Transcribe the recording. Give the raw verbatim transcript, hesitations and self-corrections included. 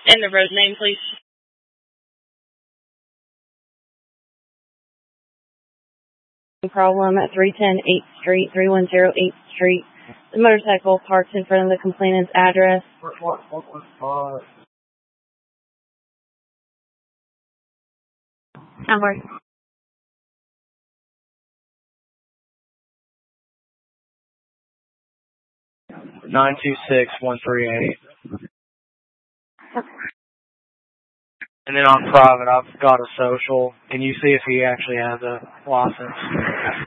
And the road name, please. Problem at three ten eighth Street, three one zero eighth Street. The motorcycle parked in front of the complainant's address. What, what, what was part? Number. nine two six one three eight. And then on private, I've got a social. Can you see if he actually has a license?